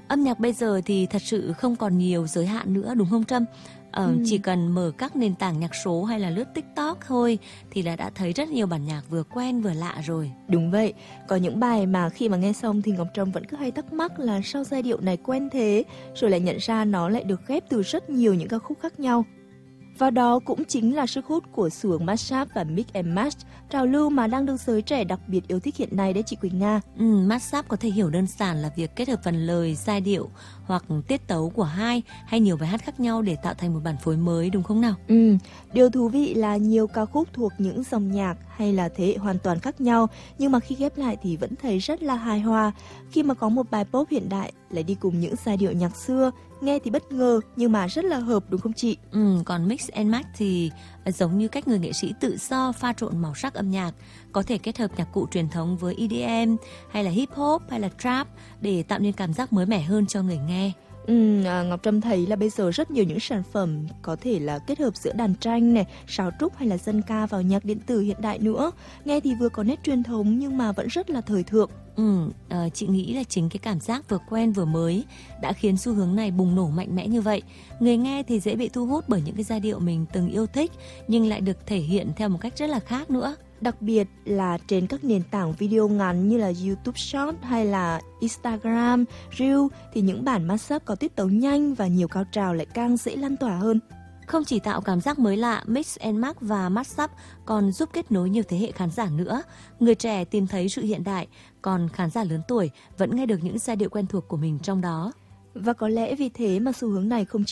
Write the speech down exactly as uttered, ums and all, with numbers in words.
Âm nhạc bây giờ thì thật sự không còn nhiều giới hạn nữa đúng không Trâm? Ờ, ừ. Chỉ cần mở các nền tảng nhạc số hay là lướt TikTok thôi thì là đã thấy rất nhiều bản nhạc vừa quen vừa lạ rồi. Đúng vậy, có những bài mà khi mà nghe xong thì Ngọc Trâm vẫn cứ hay thắc mắc là sao giai điệu này quen thế, rồi lại nhận ra nó lại được ghép từ rất nhiều những ca khúc khác nhau. Và đó cũng chính là sức hút của xu hướng mashup và mix and match, trào lưu mà đang được giới trẻ đặc biệt yêu thích hiện nay đấy chị Quỳnh Nga. Ừ, mashup có thể hiểu đơn giản là việc kết hợp phần lời, giai điệu hoặc tiết tấu của hai hay nhiều bài hát khác nhau để tạo thành một bản phối mới đúng không nào? Ừ, điều thú vị là nhiều ca khúc thuộc những dòng nhạc hay là thế hệ hoàn toàn khác nhau, nhưng mà khi ghép lại thì vẫn thấy rất là hài hòa. Khi mà có một bài pop hiện đại lại đi cùng những giai điệu nhạc xưa, nghe thì bất ngờ nhưng mà rất là hợp đúng không chị? Ừ, còn mix and match thì giống như cách người nghệ sĩ tự do pha trộn màu sắc âm nhạc, có thể kết hợp nhạc cụ truyền thống với E D M hay là hip hop hay là trap để tạo nên cảm giác mới mẻ hơn cho người nghe. Ừ, à, Ngọc Trâm thấy là bây giờ rất nhiều những sản phẩm có thể là kết hợp giữa đàn tranh này, sáo trúc hay là dân ca vào nhạc điện tử hiện đại nữa. Nghe thì vừa có nét truyền thống nhưng mà vẫn rất là thời thượng. Ừ, uh, chị nghĩ là chính cái cảm giác vừa quen vừa mới đã khiến xu hướng này bùng nổ mạnh mẽ như vậy. Người nghe thì dễ bị thu hút bởi những cái giai điệu mình từng yêu thích nhưng lại được thể hiện theo một cách rất là khác nữa. Đặc biệt là trên các nền tảng video ngắn như là YouTube Short hay là Instagram, Reel thì những bản mashup có tiết tấu nhanh và nhiều cao trào lại càng dễ lan tỏa hơn. Không chỉ tạo cảm giác mới lạ, mix and match và mashup còn giúp kết nối nhiều thế hệ khán giả nữa. Người trẻ tìm thấy sự hiện đại, còn khán giả lớn tuổi vẫn nghe được những giai điệu quen thuộc của mình trong đó. Và có lẽ vì thế mà xu hướng này không chỉ